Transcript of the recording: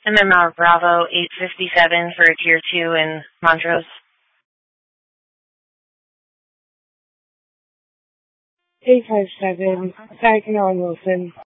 MMR Bravo 857 for Tier 2 in Montrose. 857, Saginaw and Wilson.